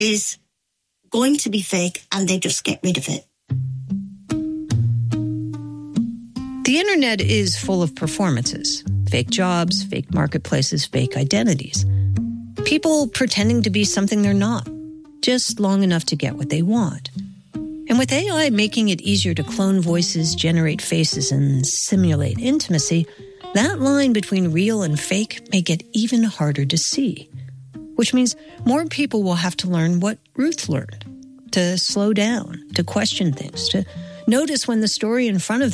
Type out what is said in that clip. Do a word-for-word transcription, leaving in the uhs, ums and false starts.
is going to be fake and they just get rid of it. The internet is full of performances, fake jobs, fake marketplaces, fake identities. People pretending to be something they're not, just long enough to get what they want. And with A I making it easier to clone voices, generate faces, and simulate intimacy, that line between real and fake may get even harder to see. Which means more people will have to learn what Ruth learned, to slow down, to question things, to notice when the story in front of